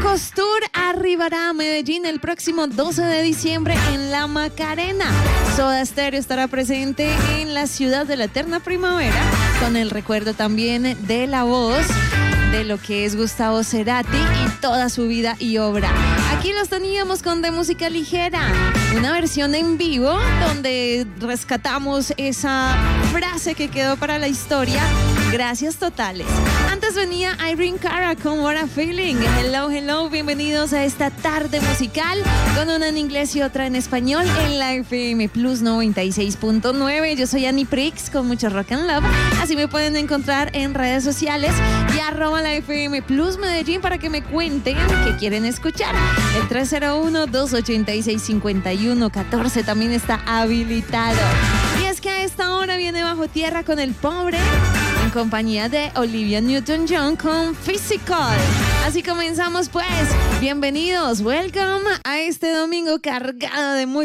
Locos Tour arribará a Medellín el próximo 12 de diciembre en La Macarena. Soda Stereo estará presente en la ciudad de la eterna primavera, con el recuerdo también de la voz de lo que es Gustavo Cerati y toda su vida y obra. Aquí los teníamos con De Música Ligera, una versión en vivo donde rescatamos esa frase que quedó para la historia. Gracias totales. Antes venía Irene Cara con What a Feeling. Hello, hello, bienvenidos a esta tarde musical con una en inglés y otra en español en la FM Plus 96.9. Yo soy Annie Prix con mucho rock and love. Así me pueden encontrar en redes sociales y @ la FM Plus Medellín para que me cuenten qué quieren escuchar. El 301-286-5114 también está habilitado. Y es que a esta hora viene Bajo Tierra con El Pobre, en compañía de Olivia Newton-John con Physical. Así comenzamos pues. Bienvenidos, welcome a este domingo cargado de muy